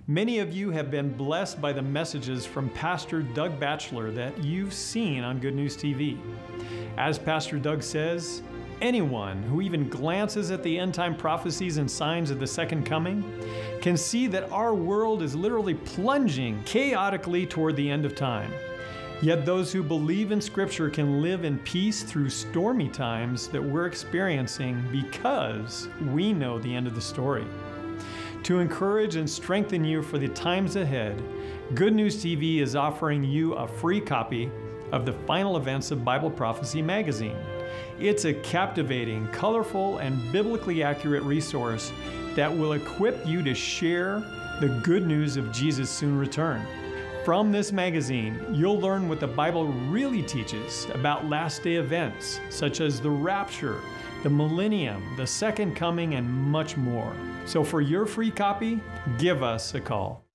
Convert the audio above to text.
Many of you have been blessed by the messages from Pastor Doug Batchelor that you've seen on Good News TV. As Pastor Doug says, anyone who even glances at the end-time prophecies and signs of the second coming can see that our world is literally plunging chaotically toward the end of time. Yet those who believe in Scripture can live in peace through stormy times that we're experiencing because we know the end of the story. To encourage and strengthen you for the times ahead, Good News TV is offering you a free copy of the Final Events of Bible Prophecy magazine. It's a captivating, colorful, and biblically accurate resource that will equip you to share the good news of Jesus' soon return. From this magazine, you'll learn what the Bible really teaches about last-day events, such as the rapture, the millennium, the second coming, and much more. So for your free copy, give us a call.